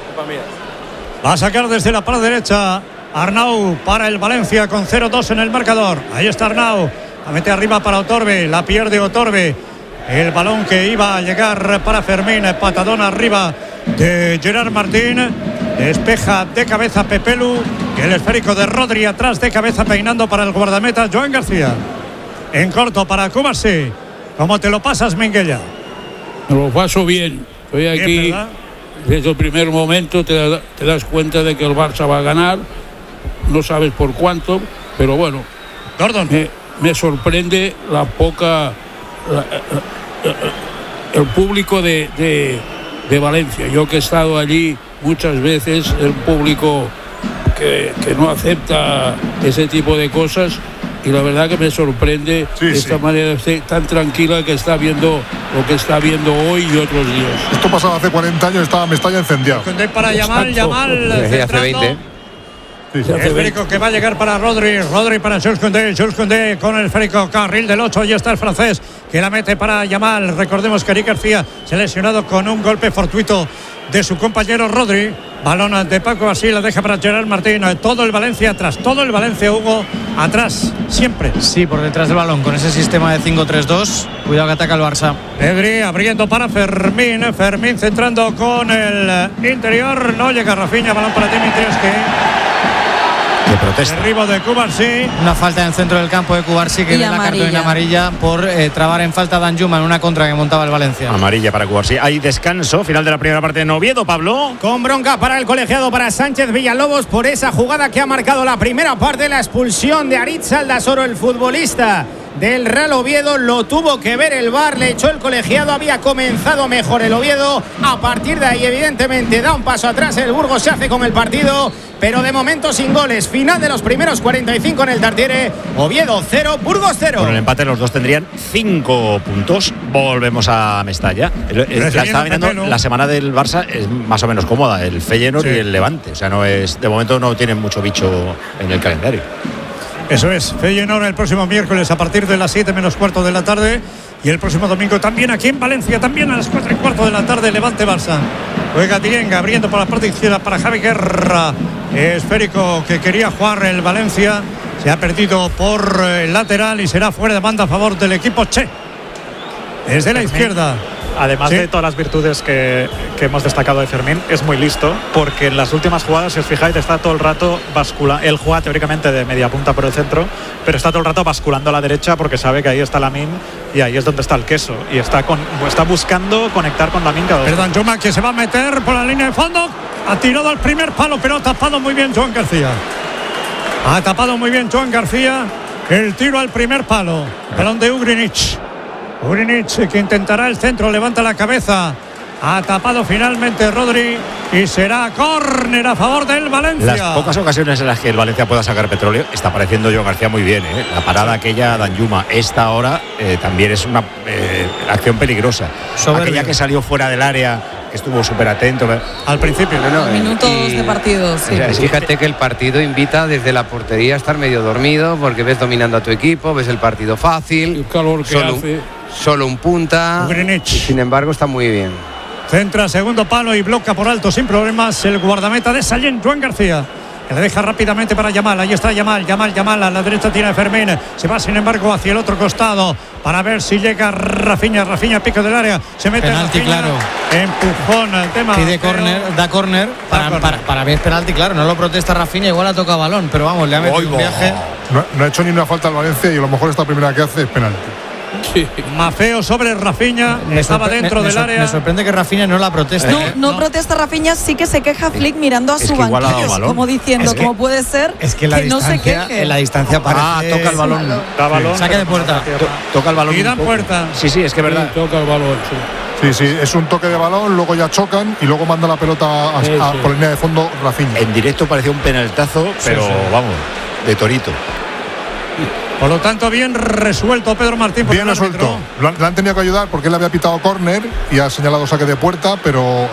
Va a sacar desde la parte derecha Arnau para el Valencia con cero dos en el marcador. Ahí está Arnau. La mete arriba para Otorbe. La pierde Otorbe. El balón que iba a llegar para Fermín. Patadón arriba de Gerard Martín. Despeja de cabeza Pepelu. Y el esférico de Rodri atrás de cabeza peinando para el guardameta Joan García. En corto para Cubarsí. ¿Cómo te lo pasas, Minguella? Me lo paso bien. Estoy aquí. Bien, desde el primer momento te, te das cuenta de que el Barça va a ganar. No sabes por cuánto, pero bueno. Gordon. Me, me sorprende la poca. La, el público de, de, de Valencia. Yo que he estado allí muchas veces, el público que, que no acepta ese tipo de cosas. Y la verdad que me sorprende sí, esta sí. manera tan tranquila que está viendo lo que está viendo hoy y otros días. Esto pasaba hace cuarenta años, estaba Mestalla encendido. Para Yamal, Yamal hace veinte. Sí, sí. El esférico que va a llegar para Rodri, Rodri para Jules Koundé, Jules Koundé con el esférico, carril del ocho, y está el francés que la mete para Yamal. Recordemos que Eric García se ha lesionado con un golpe fortuito de su compañero Rodri. Balón de Paco, así la deja para Gerard Martín. Todo el Valencia atrás, todo el Valencia, Hugo, atrás, siempre. Sí, por detrás del balón, con ese sistema de cinco tres dos. Cuidado que ataca el Barça. Pedri abriendo para Fermín. Fermín centrando con el interior. No llega Rafinha, balón para Dimitrievski. Que protesta. Derribo de Cubarsí. Una falta en el centro del campo de Cubarsí que ve la cartulina amarilla por eh, trabar en falta a Danjuma en una contra que montaba el Valencia. Amarilla para Cubarsí. Hay descanso, final de la primera parte en Oviedo, Pablo. Con bronca para el colegiado, para Sánchez Villalobos, por esa jugada que ha marcado la primera parte, la expulsión de Aritz Aldasoro, el futbolista del Real Oviedo. Lo tuvo que ver el V A R, le echó el colegiado, había comenzado mejor el Oviedo. A partir de ahí, evidentemente, da un paso atrás el Burgos, se hace con el partido, pero de momento sin goles. Final de los primeros cuarenta y cinco en el Tartiere. Oviedo cero, Burgos cero. Con el empate los dos tendrían cinco puntos. Volvemos a Mestalla. El, el, la estaba mirando, la semana del Barça es más o menos cómoda. El Feyenoord sí. y el Levante. O sea, no es, de momento no tienen mucho bicho en el calendario. Eso es, Feyenoord el próximo miércoles a partir de las siete menos cuarto de la tarde. Y el próximo domingo también aquí en Valencia, también a las cuatro y cuarto de la tarde, Levante Barça. Juega Dienga abriendo por la parte izquierda para Javi Guerra. Esférico que quería jugar el Valencia. Se ha perdido por el lateral y será fuera de banda a favor del equipo Che. Desde la izquierda. Además ¿Sí? de todas las virtudes que, que hemos destacado de Fermín, es muy listo, porque en las últimas jugadas, si os fijáis, está todo el rato basculando. Él juega teóricamente de media punta por el centro, pero está todo el rato basculando a la derecha porque sabe que ahí está Lamine y ahí es donde está el queso. Y está, con, está buscando conectar con Lamine cada vez. Perdón, Juma, que se va a meter por la línea de fondo. Ha tirado al primer palo, pero ha tapado muy bien Joan García. Ha tapado muy bien Joan García. El tiro al primer palo. Balón de Ugrinic. Ugrinic que intentará el centro, levanta la cabeza. Ha tapado finalmente Rodri y será córner a favor del Valencia. Las pocas ocasiones en las que el Valencia pueda sacar petróleo, está apareciendo Joan García muy bien, ¿eh? La parada aquella Danjuma, esta ahora eh, también es una eh, acción peligrosa. Soberbio. Aquella que salió fuera del área, que estuvo súper atento al principio. No, no, minutos y, de partido, sí. O sea, fíjate que el partido invita desde la portería a estar medio dormido, porque ves dominando a tu equipo, ves el partido fácil. El calor que solo, hace. Solo un punta. Y sin embargo está muy bien. Centra segundo palo y bloca por alto sin problemas el guardameta de Sallent, Joan García, que le deja rápidamente para Yamal. Ahí está Yamal, Yamal, Yamal. A la derecha tiene Fermín. Se va sin embargo hacia el otro costado para ver si llega Rafinha. Rafinha, pico del área. Se mete penalti, Rafinha. Claro. Empujón al tema. Pide córner, da córner. Para, para, para, para mí es penalti, claro. No lo protesta Rafinha, igual ha tocado balón. Pero vamos, le ha metido un viaje. No, no ha hecho ni una falta al Valencia y a lo mejor esta primera que hace es penalti. Sí. Mafeo sobre Rafinha, estaba dentro me, del me área. Me sorprende que Rafinha no la proteste. No, ¿eh? no, no. protesta Rafinha, sí que se queja Flick mirando a es su que igual ha dado banquillo, balón. como diciendo, Es que- ¿cómo puede ser Es que, la no se distancia, queje? en la distancia parece. Ah, toca el balón. Da balón. Saque de puerta. To- toca el balón. Y un dan poco. puerta. Sí, sí, es que es verdad. Sí, toca el balón, sí. Sí, sí, es un toque de balón, luego ya chocan y luego manda la pelota a, Sí, a- sí. por línea de fondo Rafinha. En directo parecía un penaltazo, pero sí. vamos, de torito. Por lo tanto, bien resuelto Pedro Martín. por Bien el árbitro. resuelto. Lo han- Le han tenido que ayudar porque él había pitado córner y ha señalado saque de puerta, pero